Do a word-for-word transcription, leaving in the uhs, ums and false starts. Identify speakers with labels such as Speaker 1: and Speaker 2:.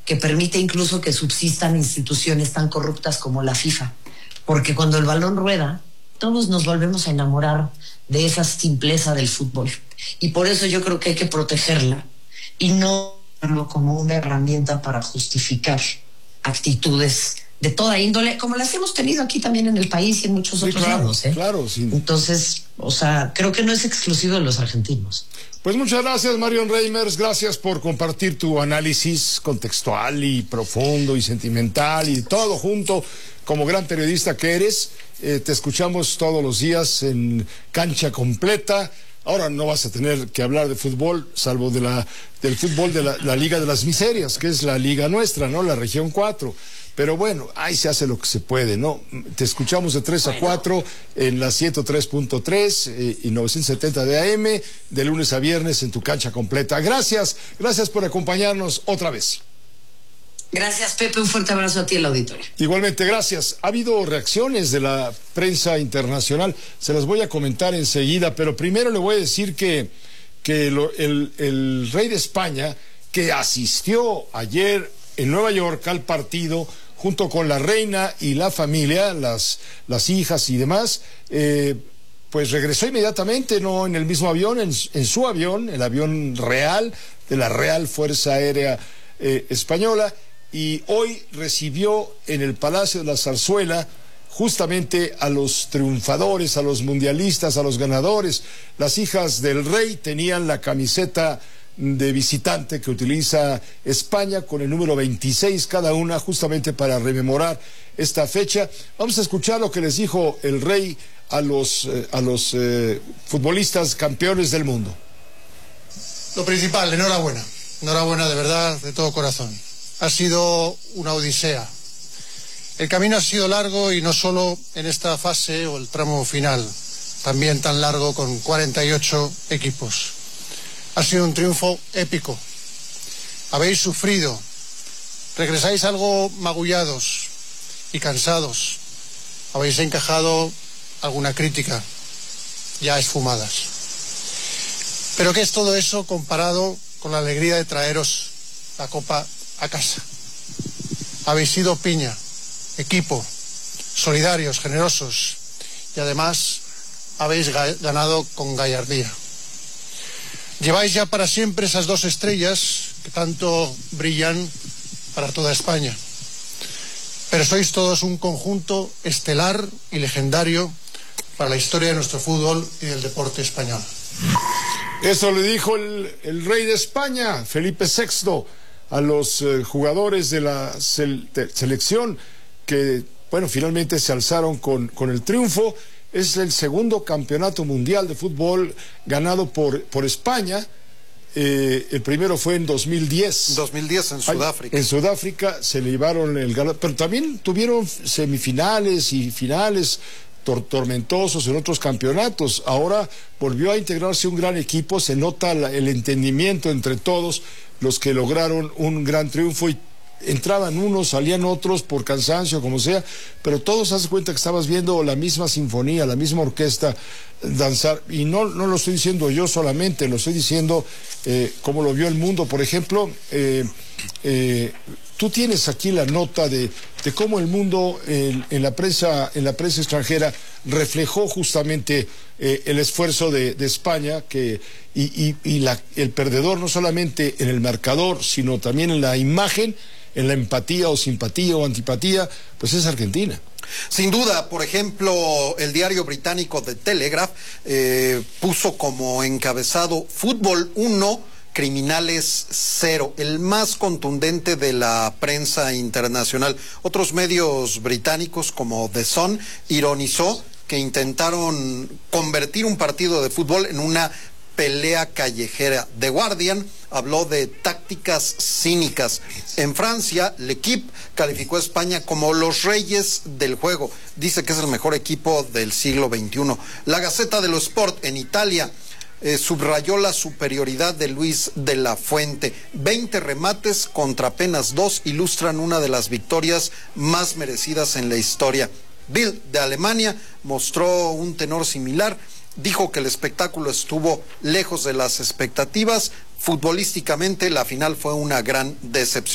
Speaker 1: que permite incluso que subsistan instituciones tan corruptas como la FIFA. Porque cuando el balón rueda, todos nos volvemos a enamorar de esa simpleza del fútbol. Y por eso yo creo que hay que protegerla y no verlo como una herramienta para justificar actitudes de toda índole, como las hemos tenido aquí también en el país y en muchos
Speaker 2: sí,
Speaker 1: otros
Speaker 2: claro,
Speaker 1: lados, ¿eh?
Speaker 2: Claro, sí.
Speaker 1: Entonces, o sea, creo que no es exclusivo de los argentinos.
Speaker 2: Pues muchas gracias, Marion Reimers, gracias por compartir tu análisis contextual y profundo y sentimental y todo junto, como gran periodista que eres. Eh, te escuchamos todos los días en Cancha Completa. Ahora no vas a tener que hablar de fútbol, salvo de la, del fútbol de la, la Liga de las Miserias, que es la liga nuestra, ¿no? La región cuatro. Pero bueno, ahí se hace lo que se puede, ¿no? Te escuchamos de tres a cuatro en la ciento tres punto tres eh, y novecientos setenta de A M, de lunes a viernes en tu Cancha Completa. Gracias, gracias por acompañarnos otra vez.
Speaker 1: Gracias, Pepe, un fuerte abrazo a ti, el auditorio.
Speaker 2: Igualmente, gracias. Ha habido reacciones de la prensa internacional, se las voy a comentar enseguida, pero primero le voy a decir que, que lo, el, el rey de España, que asistió ayer en Nueva York al partido, junto con la reina y la familia, las, las hijas y demás, eh, pues regresó inmediatamente, no en el mismo avión, en, en su avión, el avión real de la Real Fuerza Aérea eh, Española, y hoy recibió en el Palacio de la Zarzuela justamente a los triunfadores, a los mundialistas, a los ganadores. Las hijas del rey tenían la camiseta de visitante que utiliza España con el número veintiséis cada una, justamente para rememorar esta fecha. Vamos a escuchar lo que les dijo el rey a los, eh, a los eh, futbolistas campeones del mundo.
Speaker 3: Lo principal, enhorabuena, enhorabuena de verdad, de todo corazón. Ha sido una odisea. El camino ha sido largo y no solo en esta fase o el tramo final, también tan largo con cuarenta y ocho equipos. Ha sido un triunfo épico. Habéis sufrido, regresáis algo magullados y cansados. Habéis encajado alguna crítica, ya esfumadas. Pero ¿qué es todo eso comparado con la alegría de traeros la copa a casa? Habéis sido piña, equipo, solidarios, generosos y además habéis ganado con gallardía. Lleváis ya para siempre esas dos estrellas que tanto brillan para toda España. Pero sois todos un conjunto estelar y legendario para la historia de nuestro fútbol y del deporte español.
Speaker 2: Eso le dijo el, el rey de España, Felipe sexto, a los eh, jugadores de la sel, de selección que, bueno, finalmente se alzaron con, con el triunfo. Es el segundo campeonato mundial de fútbol ganado por, por España. Eh, el primero fue en dos mil diez.
Speaker 4: dos mil diez en Sudáfrica.
Speaker 2: En Sudáfrica se le llevaron el ganado, pero también tuvieron semifinales y finales tor tormentosos en otros campeonatos. Ahora volvió a integrarse un gran equipo, se nota la, el entendimiento entre todos los que lograron un gran triunfo, y entraban unos, salían otros por cansancio, como sea, pero todos haz cuenta que estabas viendo la misma sinfonía, la misma orquesta danzar, y no, no lo estoy diciendo yo solamente, lo estoy diciendo eh, como lo vio el mundo. Por ejemplo, eh, eh, tú tienes aquí la nota de, de cómo el mundo eh, en la prensa, en la prensa extranjera reflejó justamente eh, el esfuerzo de, de España, que y, y, y la, el perdedor no solamente en el marcador, sino también en la imagen, en la empatía o simpatía o antipatía, pues es Argentina.
Speaker 4: Sin duda, por ejemplo, el diario británico The Telegraph eh, puso como encabezado Fútbol uno, Criminales cero, el más contundente de la prensa internacional. Otros medios británicos como The Sun ironizó que intentaron convertir un partido de fútbol en una pelea callejera. The Guardian habló de tácticas cínicas. En Francia, L'Equipe calificó a España como los reyes del juego. Dice que es el mejor equipo del siglo veintiuno. La Gazzetta dello Sport en Italia eh, subrayó la superioridad de Luis de la Fuente. veinte remates contra apenas dos ilustran una de las victorias más merecidas en la historia. Bild de Alemania mostró un tenor similar. Dijo que el espectáculo estuvo lejos de las expectativas. Futbolísticamente, la final fue una gran decepción.